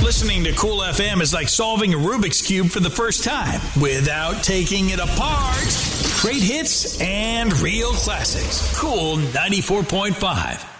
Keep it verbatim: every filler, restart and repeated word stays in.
Listening to Cool F M is like solving a Rubik's Cube for the first time without taking it apart. Great hits and real classics. Cool ninety-four point five.